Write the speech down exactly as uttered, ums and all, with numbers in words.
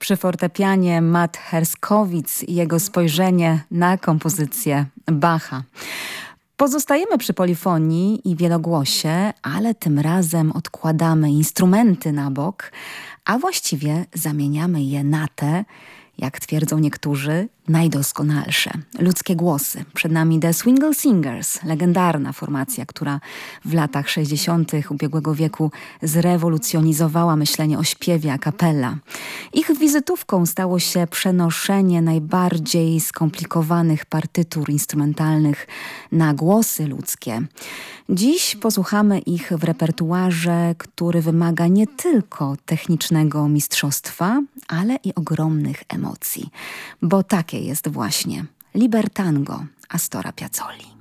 Przy fortepianie Matt Herskowicz i jego spojrzenie na kompozycję Bacha. Pozostajemy przy polifonii i wielogłosie, ale tym razem odkładamy instrumenty na bok, a właściwie zamieniamy je na te, jak twierdzą niektórzy, najdoskonalsze. Ludzkie głosy. Przed nami The Swingle Singers, legendarna formacja, która w latach sześćdziesiątych ubiegłego wieku zrewolucjonizowała myślenie o śpiewie a cappella. Ich wizytówką stało się przenoszenie najbardziej skomplikowanych partytur instrumentalnych na głosy ludzkie. Dziś posłuchamy ich w repertuarze, który wymaga nie tylko technicznego mistrzostwa, ale i ogromnych emocji. Bo takie jest właśnie Libertango Astora Piazzoli.